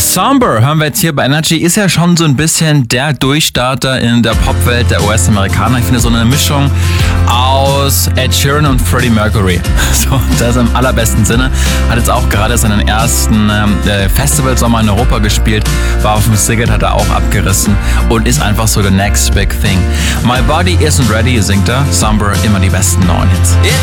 Somber hören wir jetzt hier bei Energy, ist ja schon so ein bisschen der Durchstarter in der Popwelt der US-Amerikaner. Ich finde so eine Mischung aus Ed Sheeran und Freddie Mercury. So, das im allerbesten Sinne. Hat jetzt auch gerade seinen ersten Festivalsommer in Europa gespielt, war auf dem Siget, hat er auch abgerissen und ist einfach so the next big thing. My Body Isn't Ready singt er, Somber, immer die besten neuen Hits.